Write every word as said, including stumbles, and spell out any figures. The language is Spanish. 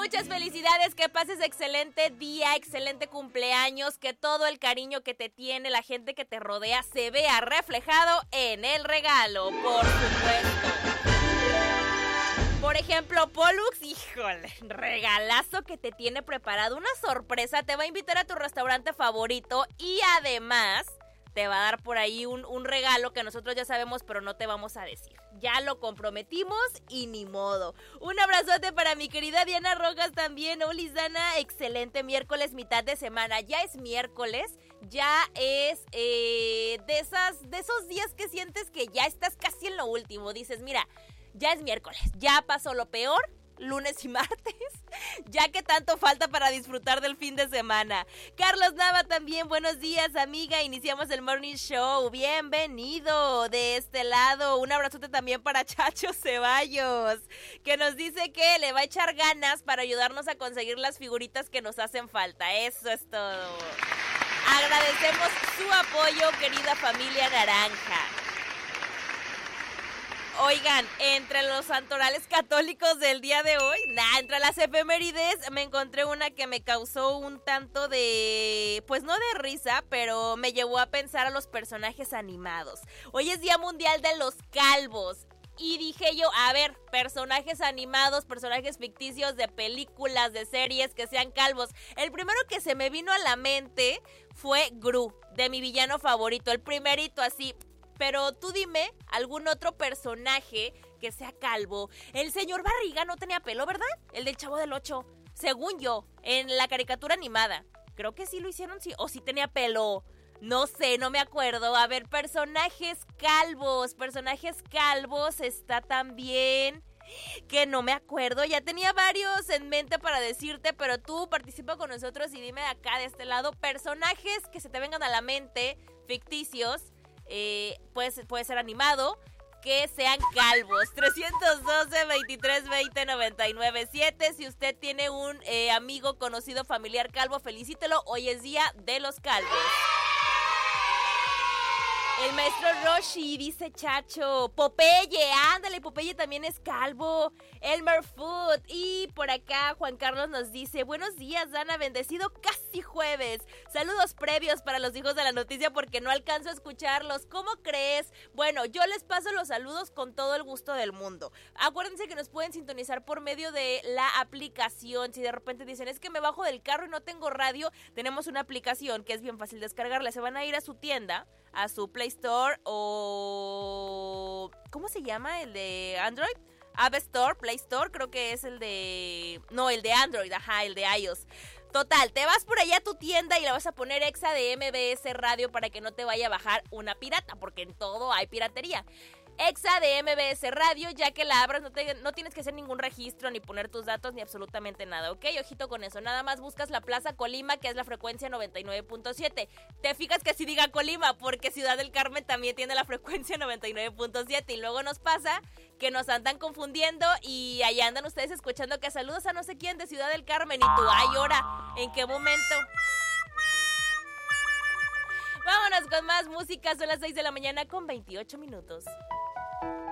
Muchas felicidades, que pases excelente día, excelente cumpleaños, que todo el cariño que te tiene la gente que te rodea se vea reflejado en el regalo, por supuesto. Por ejemplo, Pollux, híjole, regalazo que te tiene preparado, una sorpresa, te va a invitar a tu restaurante favorito y además te va a dar por ahí un, un regalo que nosotros ya sabemos, pero no te vamos a decir. Ya lo comprometimos y ni modo. Un abrazote para mi querida Diana Rojas también. Hola, Dana, excelente miércoles, mitad de semana. Ya es miércoles, ya es eh, de, esas, de esos días que sientes que ya estás casi en lo último. Dices, mira, ya es miércoles, ya pasó lo peor, lunes y martes, ya que tanto falta para disfrutar del fin de semana. Carlos Nava también, buenos días, amiga, iniciamos el Morning Show, bienvenido de este lado. Un abrazote también para Chacho Ceballos, que nos dice que le va a echar ganas para ayudarnos a conseguir las figuritas que nos hacen falta. Eso es todo. Agradecemos su apoyo, querida familia naranja. Oigan, entre los santorales católicos del día de hoy, nah, entre las efemérides me encontré una que me causó un tanto de, pues no de risa, pero me llevó a pensar a los personajes animados. Hoy es Día Mundial de los Calvos. Y dije yo, a ver, personajes animados, personajes ficticios de películas, de series que sean calvos. El primero que se me vino a la mente fue Gru, de mi villano favorito, el primerito así. Pero tú dime algún otro personaje que sea calvo. El señor Barriga no tenía pelo, ¿verdad? El del Chavo del Ocho. Según yo, en la caricatura animada. Creo que sí lo hicieron, sí. O sí tenía pelo. No sé, no me acuerdo. A ver, personajes calvos. Personajes calvos está también... que no me acuerdo, ya tenía varios en mente para decirte, pero tú participa con nosotros y dime de acá, de este lado, personajes que se te vengan a la mente, ficticios. Eh, puede, ser, puede ser animado, que sean calvos. Trescientos doce, veintitrés, veinte, noventa y nueve, siete. Si usted tiene un eh, amigo, conocido, familiar calvo, felicítelo. Hoy es día de los calvos. El maestro Roshi, dice Chacho. Popeye, ándale, Popeye también es calvo. Elmer Food. Y por acá Juan Carlos nos dice: buenos días, Dana, bendecido casi jueves. Saludos previos para los hijos de la noticia porque no alcanzo a escucharlos. ¿Cómo crees? Bueno, yo les paso los saludos con todo el gusto del mundo. Acuérdense que nos pueden sintonizar por medio de la aplicación. Si de repente dicen, es que me bajo del carro y no tengo radio, tenemos una aplicación que es bien fácil descargarla. Se van a ir a su tienda, a su Play Store o... ¿cómo se llama? ¿El de Android? App Store, Play Store, creo que es el de... no, el de Android, ajá, el de iOS. Total, te vas por allá a tu tienda y le vas a poner Exa de M B S Radio para que no te vaya a bajar una pirata, porque en todo hay piratería. Exa de M B S Radio, ya que la abras no, te, no tienes que hacer ningún registro, ni poner tus datos, ni absolutamente nada, ¿ok? Ojito con eso, nada más buscas la Plaza Colima, que es la frecuencia noventa y nueve punto siete. Te fijas que sí diga Colima, porque Ciudad del Carmen también tiene la frecuencia noventa y nueve punto siete, y luego nos pasa que nos andan confundiendo y ahí andan ustedes escuchando que saludos a no sé quién de Ciudad del Carmen, y tú, ay, ahora, ¿en qué momento? Vámonos con más música, son las seis de la mañana con veintiocho minutos.